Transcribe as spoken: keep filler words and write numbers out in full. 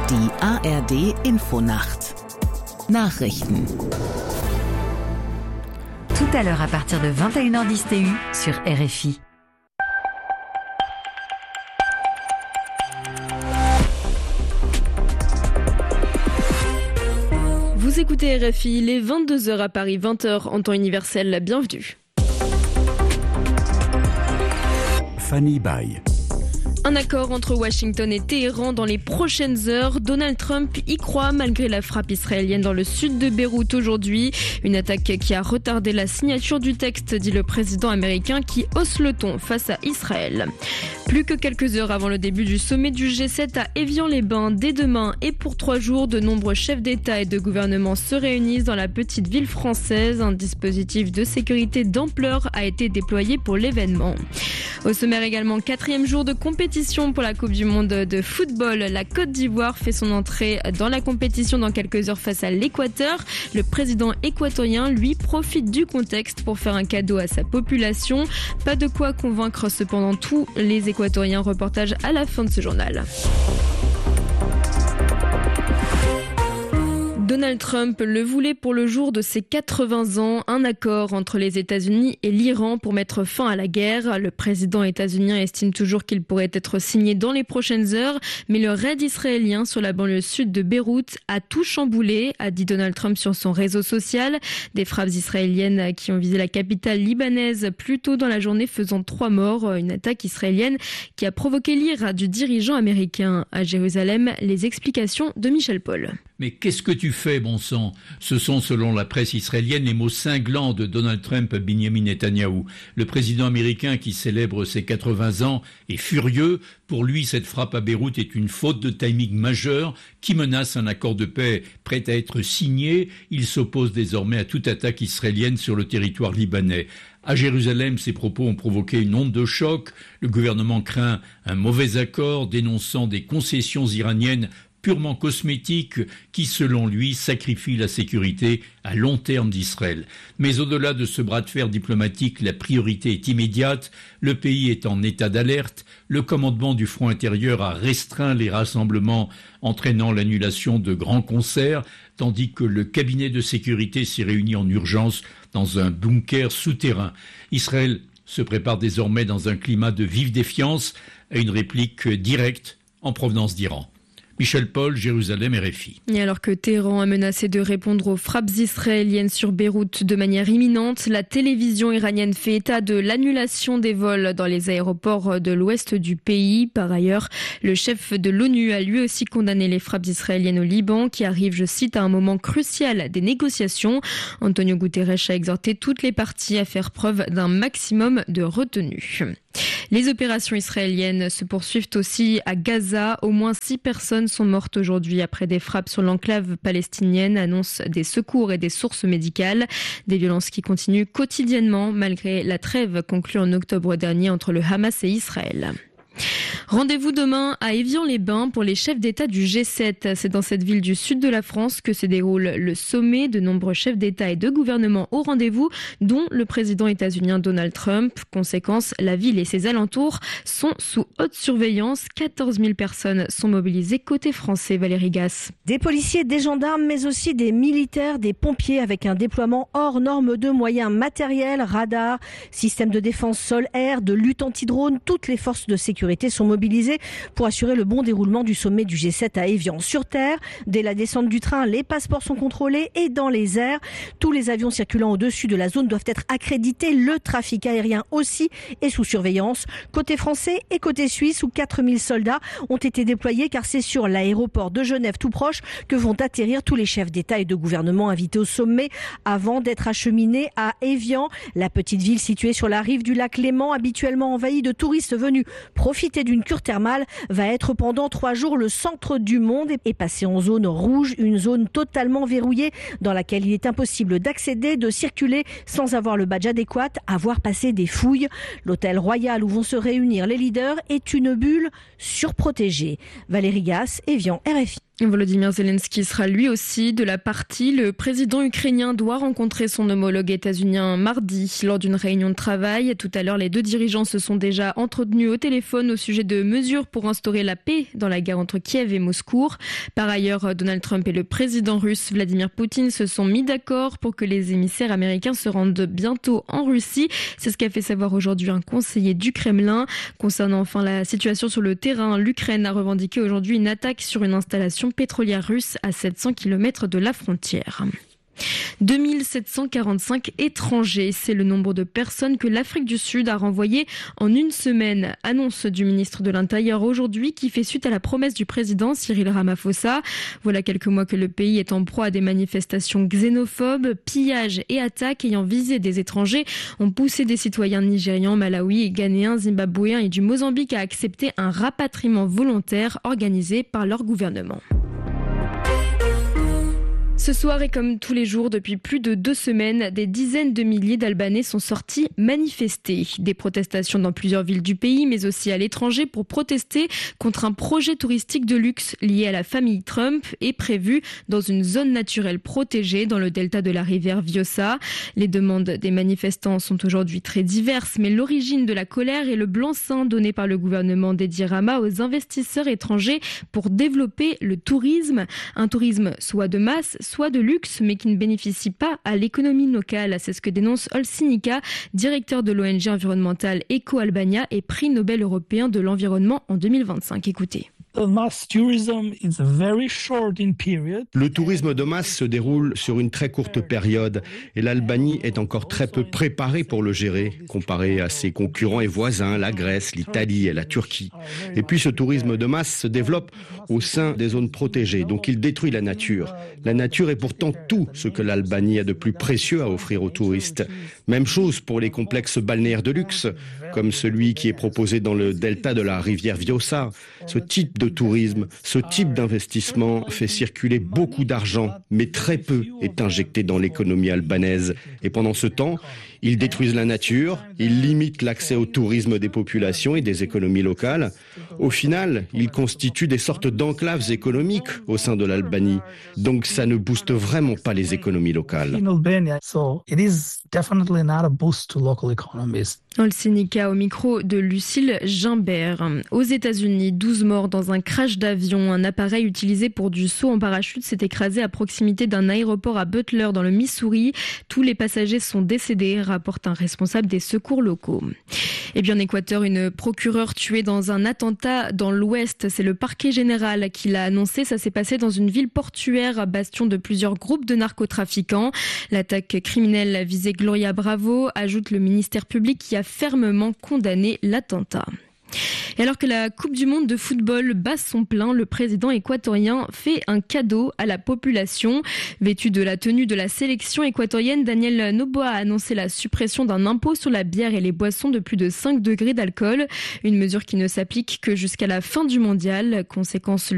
Die A R D Infonacht. Nachrichten. Tout à l'heure à partir de vingt et une heures dix T U sur R F I. Vous écoutez R F I, il est vingt-deux heures à Paris, vingt heures en temps universel. Bienvenue. Fanny Baye. Un accord entre Washington et Téhéran dans les prochaines heures. Donald Trump y croit malgré la frappe israélienne dans le sud de Beyrouth aujourd'hui. Une attaque qui a retardé la signature du texte, dit le président américain qui hausse le ton face à Israël. Plus que quelques heures avant le début du sommet du G sept à Évian-les-Bains, dès demain et pour trois jours, de nombreux chefs d'État et de gouvernement se réunissent dans la petite ville française. Un dispositif de sécurité d'ampleur a été déployé pour l'événement. Au sommaire également, quatrième jour de compétition pour la Coupe du Monde de football. La Côte d'Ivoire fait son entrée dans la compétition dans quelques heures face à l'Équateur. Le président équatorien, lui, profite du contexte pour faire un cadeau à sa population. Pas de quoi convaincre cependant tous les Équatoriens. Reportage à la fin de ce journal. Donald Trump le voulait pour le jour de ses quatre-vingts ans, un accord entre les États-Unis et l'Iran pour mettre fin à la guerre. Le président états-unien estime toujours qu'il pourrait être signé dans les prochaines heures, mais le raid israélien sur la banlieue sud de Beyrouth a tout chamboulé, a dit Donald Trump sur son réseau social. Des frappes israéliennes qui ont visé la capitale libanaise plus tôt dans la journée, faisant trois morts. Une attaque israélienne qui a provoqué l'ire du dirigeant américain. À Jérusalem, les explications de Michel Paul. Mais qu'est-ce que tu fais, bon sang ? Ce sont, selon la presse israélienne, les mots cinglants de Donald Trump à Benjamin Netanyahou. Le président américain qui célèbre ses quatre-vingts ans est furieux. Pour lui, cette frappe à Beyrouth est une faute de timing majeure qui menace un accord de paix prêt à être signé. Il s'oppose désormais à toute attaque israélienne sur le territoire libanais. À Jérusalem, ces propos ont provoqué une onde de choc. Le gouvernement craint un mauvais accord, dénonçant des concessions iraniennes purement cosmétique qui, selon lui, sacrifie la sécurité à long terme d'Israël. Mais au-delà de ce bras de fer diplomatique, la priorité est immédiate. Le pays est en état d'alerte. Le commandement du front intérieur a restreint les rassemblements, entraînant l'annulation de grands concerts, tandis que le cabinet de sécurité s'est réuni en urgence dans un bunker souterrain. Israël se prépare désormais dans un climat de vive défiance à une réplique directe en provenance d'Iran. Michel Paul, Jérusalem, R F I. Et alors que Téhéran a menacé de répondre aux frappes israéliennes sur Beyrouth de manière imminente, la télévision iranienne fait état de l'annulation des vols dans les aéroports de l'ouest du pays. Par ailleurs, le chef de l'ONU a lui aussi condamné les frappes israéliennes au Liban qui arrivent, je cite, à un moment crucial des négociations. Antonio Guterres a exhorté toutes les parties à faire preuve d'un maximum de retenue. Les opérations israéliennes se poursuivent aussi à Gaza. Au moins six personnes sont mortes aujourd'hui après des frappes sur l'enclave palestinienne, annoncent des secours et des sources médicales. Des violences qui continuent quotidiennement malgré la trêve conclue en octobre dernier entre le Hamas et Israël. Rendez-vous demain à Évian-les-Bains pour les chefs d'État du G sept. C'est dans cette ville du sud de la France que se déroule le sommet. De nombreux chefs d'État et de gouvernement au rendez-vous, dont le président états-unien Donald Trump. Conséquence, la ville et ses alentours sont sous haute surveillance. quatorze mille personnes sont mobilisées côté français. Valérie Gasse. Des policiers, des gendarmes, mais aussi des militaires, des pompiers avec un déploiement hors norme de moyens matériels, radars, systèmes de défense sol-air, de lutte anti-drone. Toutes les forces de sécurité sont mobilisés pour assurer le bon déroulement du sommet du G sept à Évian. Sur terre, dès la descente du train, les passeports sont contrôlés et dans les airs, tous les avions circulant au-dessus de la zone doivent être accrédités. Le trafic aérien aussi est sous surveillance. Côté français et côté suisse, où quatre mille soldats ont été déployés car c'est sur l'aéroport de Genève tout proche que vont atterrir tous les chefs d'État et de gouvernement invités au sommet avant d'être acheminés à Évian, la petite ville située sur la rive du lac Léman, habituellement envahie de touristes venus profiter d'une cure thermale, va être pendant trois jours le centre du monde et passer en zone rouge, une zone totalement verrouillée dans laquelle il est impossible d'accéder, de circuler sans avoir le badge adéquat, avoir passé des fouilles. L'hôtel royal où vont se réunir les leaders est une bulle surprotégée. Valérie Gasse, Évian, R F I. Volodymyr Zelensky sera lui aussi de la partie. Le président ukrainien doit rencontrer son homologue états-unien mardi lors d'une réunion de travail. Tout à l'heure, les deux dirigeants se sont déjà entretenus au téléphone au sujet de mesures pour instaurer la paix dans la guerre entre Kiev et Moscou. Par ailleurs, Donald Trump et le président russe Vladimir Poutine se sont mis d'accord pour que les émissaires américains se rendent bientôt en Russie. C'est ce qu'a fait savoir aujourd'hui un conseiller du Kremlin. Concernant enfin la situation sur le terrain, l'Ukraine a revendiqué aujourd'hui une attaque sur une installation pétrolière russe à sept cents kilomètres de la frontière. deux mille sept cent quarante-cinq étrangers, c'est le nombre de personnes que l'Afrique du Sud a renvoyées en une semaine. Annonce du ministre de l'Intérieur aujourd'hui qui fait suite à la promesse du président Cyril Ramaphosa. Voilà quelques mois que le pays est en proie à des manifestations xénophobes, pillages et attaques ayant visé des étrangers ont poussé des citoyens nigérians, malawi, ghanéens, zimbabwéens et du Mozambique à accepter un rapatriement volontaire organisé par leur gouvernement. Ce soir et comme tous les jours depuis plus de deux semaines, des dizaines de milliers d'Albanais sont sortis manifester. Des protestations dans plusieurs villes du pays, mais aussi à l'étranger pour protester contre un projet touristique de luxe lié à la famille Trump et prévu dans une zone naturelle protégée dans le delta de la rivière Vjosa. Les demandes des manifestants sont aujourd'hui très diverses, mais l'origine de la colère est le blanc-seing donné par le gouvernement d'Edi Rama aux investisseurs étrangers pour développer le tourisme. Un tourisme soit de masse, soit de luxe, mais qui ne bénéficie pas à l'économie locale. C'est ce que dénonce Olsinika, directeur de l'O N G environnementale Eco-Albania et prix Nobel européen de l'environnement en deux mille vingt-cinq. Écoutez. Le tourisme de masse se déroule sur une très courte période et l'Albanie est encore très peu préparée pour le gérer, comparé à ses concurrents et voisins, la Grèce, l'Italie et la Turquie. Et puis ce tourisme de masse se développe au sein des zones protégées, donc il détruit la nature. La nature est pourtant tout ce que l'Albanie a de plus précieux à offrir aux touristes. Même chose pour les complexes balnéaires de luxe, comme celui qui est proposé dans le delta de la rivière Vjosa. Ce type de tourisme, ce type d'investissement fait circuler beaucoup d'argent, mais très peu est injecté dans l'économie albanaise. Et pendant ce temps, ils détruisent la nature, ils limitent l'accès au tourisme des populations et des économies locales. Au final, ils constituent des sortes d'enclaves économiques au sein de l'Albanie. Donc ça ne booste vraiment pas les économies locales. Olsinika au micro de Lucille Gimbert. Aux États-Unis, douze morts dans un crash d'avion. Un appareil utilisé pour du saut en parachute s'est écrasé à proximité d'un aéroport à Butler dans le Missouri. Tous les passagers sont décédés, rapporte un responsable des secours locaux. Et bien en Équateur, une procureure tuée dans un attentat dans l'Ouest. C'est le parquet général qui l'a annoncé. Ça s'est passé dans une ville portuaire, bastion de plusieurs groupes de narcotrafiquants. L'attaque criminelle visait Gloria Bravo, ajoute le ministère public qui a fermement condamné l'attentat. Et alors que la Coupe du Monde de football bat son plein, le président équatorien fait un cadeau à la population. Vêtu de la tenue de la sélection équatorienne, Daniel Noboa a annoncé la suppression d'un impôt sur la bière et les boissons de plus de cinq degrés d'alcool. Une mesure qui ne s'applique que jusqu'à la fin du mondial. Conséquence,